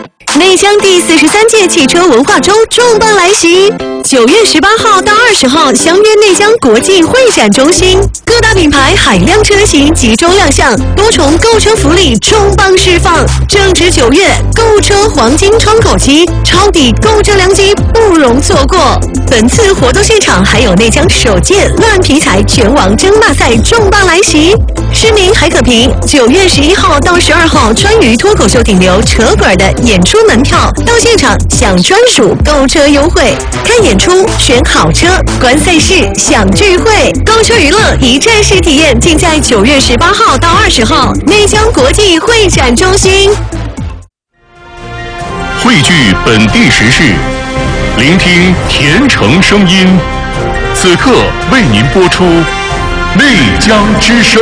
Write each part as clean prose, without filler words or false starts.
内江第43届汽车文化周重磅来袭，9月18号到20号相约内江国际会展中心，各大品牌海量车型集中亮相，多重购车福利重磅释放。正值9月，购车黄金窗口期，抄底购车良机不容错过。本次活动现场还有内江首届烂皮材拳王争霸赛重磅来袭，市民还可凭9月11号到12号川渝脱口秀顶流扯滚的演出门票到现场享专属购车优惠，看演出选好车，观赛事享聚会，购车娱乐一站式体验，尽在9月18号到20号内江国际会展中心。 汇聚本地时事，聆听甜城声音。此刻为您播出内江之声。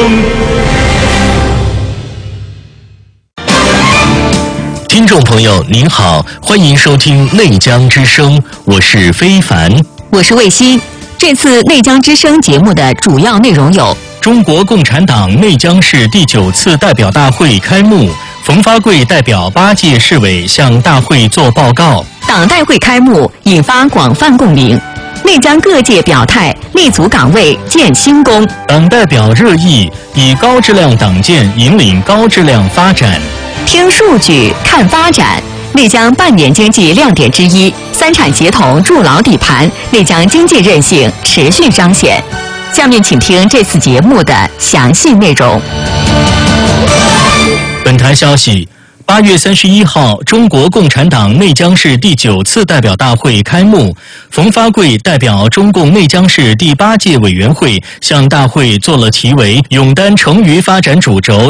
听众朋友您好，欢迎收听内江之声，我是非凡， 我是魏希。这次内江之声节目的主要内容有： 中国共产党内江市第9次代表大会开幕，冯发贵代表8届市委向大会作报告。 党代会开幕引发广泛共鸣，内江各界表态立足岗位建新功。 党代表热议以高质量党建引领高质量发展。 听数据看发展，内江半年经济亮点之一，三产协同筑牢底盘，内江经济韧性持续彰显。下面请听这次节目的详细内容。 本台消息，8月31号，中国共产党内江市第9次代表大会开幕，冯发贵代表中共内江市第8届委员会向大会作了题为“勇担成渝发展主轴